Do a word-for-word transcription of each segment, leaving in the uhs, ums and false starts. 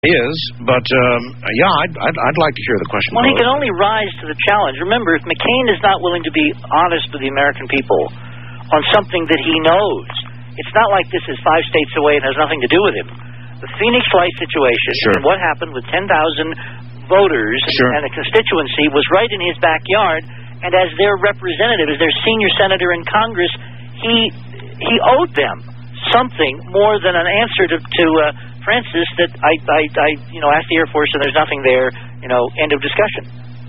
is, but um, yeah, I'd, I'd, I'd like to hear the question. Well, he can only rise to the challenge. Remember, if McCain is not willing to be honest with the American people on something that he knows, it's not like this is five states away and has nothing to do with him. The Phoenix Light situation Sure. and what happened with ten thousand voters Sure. and a constituency was right in his backyard, and as their representative, as their senior senator in Congress, he he owed them something more than an answer to, to uh, Francis that I, I, I, you know, asked the Air Force and there's nothing there, you know, end of discussion.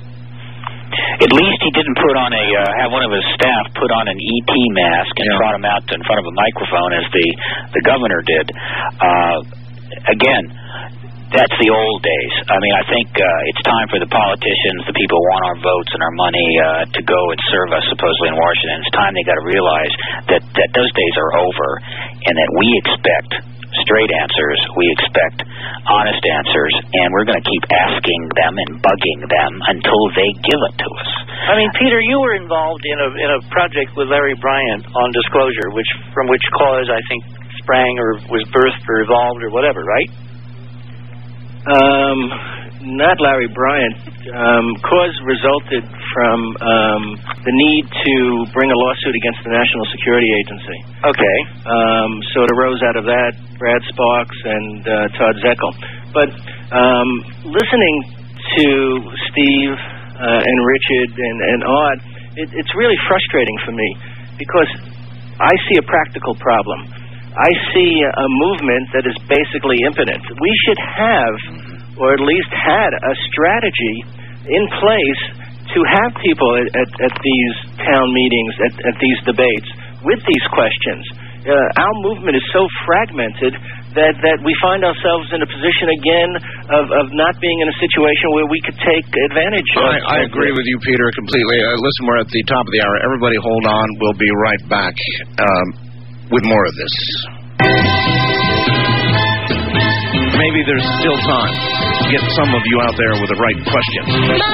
At least he didn't put on a, uh, have one of his staff put on an E T mask and Yeah. trot him out in front of a microphone as the, the governor did. Uh, again, that's the old days. I mean, I think uh, it's time for the politicians, the people who want our votes and our money uh, to go and serve us supposedly in Washington. It's time they got to realize that, that those days are over and that we expect straight answers, we expect honest answers, and we're going to keep asking them and bugging them until they give it to us. I mean, Peter, you were involved in a in a project with Larry Bryant on disclosure, which from which cause I think sprang or was birthed or evolved or whatever, right? Um, not Larry Bryant. Um, cause resulted from um, the need to bring a lawsuit against the National Security Agency. Okay. Um, so it arose out of that, Brad Sparks and uh, Todd Zeckel. But um, listening to Steve uh, and Richard and, and Art, it, it's really frustrating for me because I see a practical problem. I see a movement that is basically impotent. We should have, or at least had, a strategy in place to have people at, at, at these town meetings, at, at these debates, with these questions. Uh, our movement is so fragmented that, that we find ourselves in a position again of, of not being in a situation where we could take advantage of. I, I agree with you, Peter, completely. Uh, listen, we're at the top of the hour. Everybody hold on. We'll be right back um, with more of this. Maybe there's still time to get some of you out there with the right questions.